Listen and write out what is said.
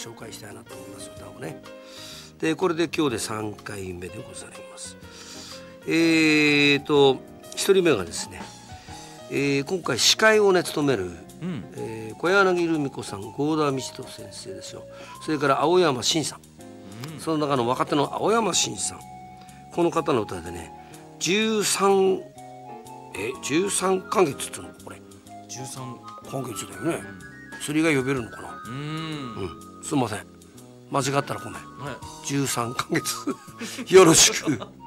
紹介したいなと思います、歌をね。でこれで今日で3回目でございます。1人目がですね、今回司会をね務める、小柳ルミ子さん、郷田道人先生ですよ。それから青山真さん、その中の若手の青山真さん、この方の歌でね13ヶ月っていうのこれ13ヶ月だよね。釣りが呼べるのかな。すいません、間違ったらごめん。13ヶ月よろしく